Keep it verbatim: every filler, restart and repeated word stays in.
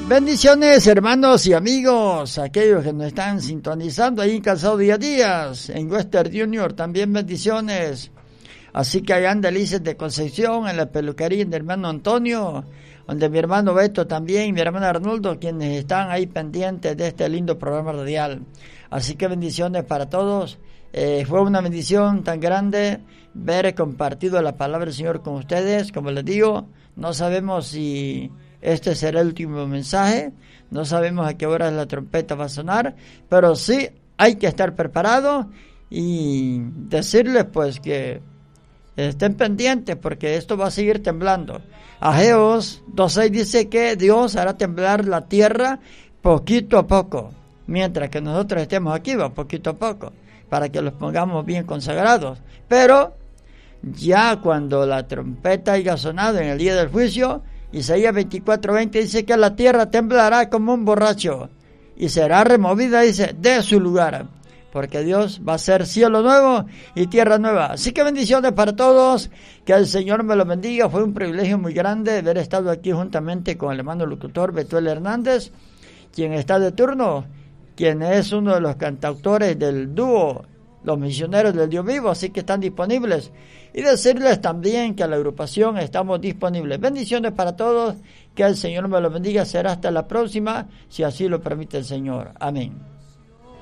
Bendiciones, hermanos y amigos, aquellos que nos están sintonizando ahí en Calzado Día a Día, en Western Junior, también bendiciones. Así que allá en Delicias de Concepción, en la peluquería de hermano Antonio, donde mi hermano Beto también y mi hermano Arnoldo, quienes están ahí pendientes de este lindo programa radial. Así que bendiciones para todos. Eh, fue una bendición tan grande ver compartido la palabra del Señor con ustedes. Como les digo, no sabemos si este será el último mensaje, no sabemos a qué hora la trompeta va a sonar, pero sí hay que estar preparados y decirles pues que estén pendientes porque esto va a seguir temblando. Ageos dos seis dice que Dios hará temblar la tierra poquito a poco, mientras que nosotros estemos aquí, va poquito a poco, para que los pongamos bien consagrados. Pero ya cuando la trompeta haya sonado en el día del juicio, Isaías veinticuatro veinte dice que la tierra temblará como un borracho y será removida, dice, de su lugar, porque Dios va a hacer cielo nuevo y tierra nueva. Así que bendiciones para todos, que el Señor me los bendiga. Fue un privilegio muy grande haber estado aquí juntamente con el hermano locutor Betuel Hernández, quien está de turno, quien es uno de los cantautores del dúo Los Misioneros del Dios Vivo, así que están disponibles. Y decirles también que a la agrupación estamos disponibles. Bendiciones para todos, que el Señor me los bendiga. Será hasta la próxima, si así lo permite el Señor. Amén.